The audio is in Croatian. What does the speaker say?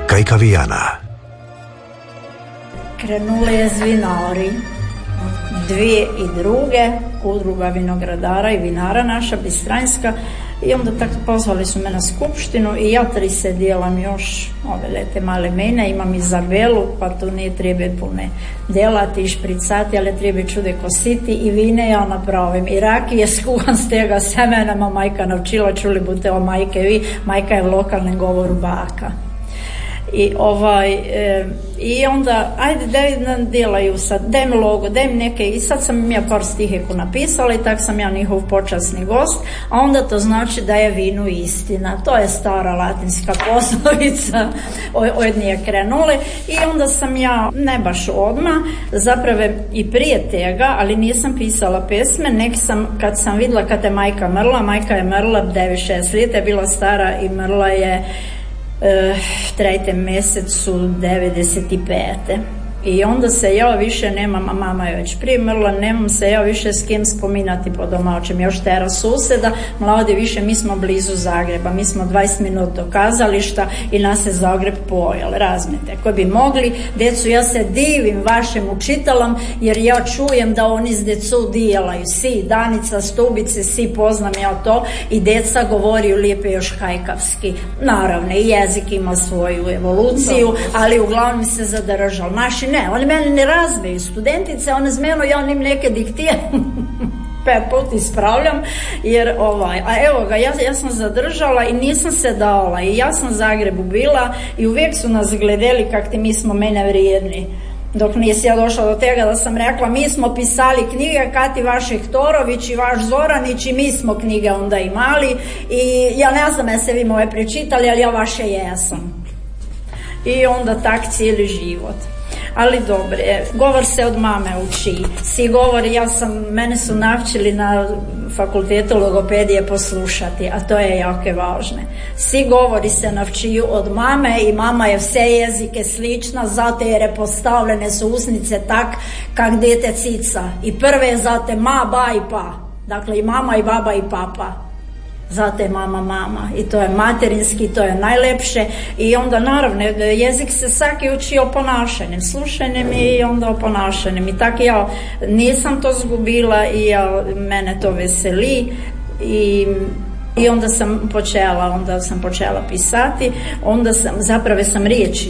Kajkavijana. Krenuli je s vinari 2002. Udruga vinogradara i vinara naša Bistranjska, i onda tako pozvali su me na skupštinu i ja 30 dijelam još ove lete male mene, imam Izabelu, pa tu ne treba pune delati i špricati, ali treba čude kositi i vine ja napravim i rakije skuhan s tega semenama, majka navčila, čuli budete o majke vi, majka je u lokalnem govoru baka. I onda, ajde daj nam delaju sad, daj mi logo, daj mi neke, i sad sam ja par stiheku napisala i tak sam ja njihov počasni gost, a onda to znači da je vinu istina. To je stara latinska poslovica, od nje krenule, i onda sam ja, ne baš odmah, zapravo i prije tega, ali nisam pisala pesme, nek sam, kad sam vidjela kad je majka je mrla 9-6 leta, je bila stara i mrla je trećem mesecu 95. I onda se ja više nemam, a mama je već primrla, nemam se ja više s kim spominati po domaćem, još tera suseda, mladi više, mi smo blizu Zagreba, mi smo 20 minuta do kazališta i nas je Zagreb pojel, razmete, koji bi mogli, decu, ja se divim vašem učitelom, jer ja čujem da oni s decu dijelaju, si, Danica, Stubice, si, poznam ja to, i deca govoriju lijepe još hajkavski, naravno, i jezik ima svoju evoluciju, ali uglavnom se zadržal. Naši ne, oni meni ne razmeju, studentice, one z meno, ja njim neke diktiram, 5 put ispravljam, jer a evo ga, ja sam zadržala i nisam se dala, i ja sam u Zagrebu bila i uvijek su nas gledali kak ti mi smo mene vrijedni. Dok nisi ja došla do tega da sam rekla, mi smo pisali knjige, Kati vaš Hektorović i vaš Zoranić, i mi smo knjige onda imali, i ja ne znam jeste vi moje prečitali, ali ja vaše jesam. I onda tak cijeli život. Ali dobre, govor se od mame uči. Svi govori, mene su navčili na fakultetu logopedije poslušati, a to je jako važno. Svi govori se navčiju od mame i mama je vse jezike slična, zato jer je postavljene su usnice tak kak dete cica. I prve je zate ma, ba i pa. Dakle i mama i baba i papa. Zato je mama i to je materinski, to je najlepše, i onda naravno jezik se svaki uči o ponašanjem, slušanjem i onda o ponašanjem, i tako ja nisam to zgubila i mene to veseli, i onda sam počela pisati, onda sam riječi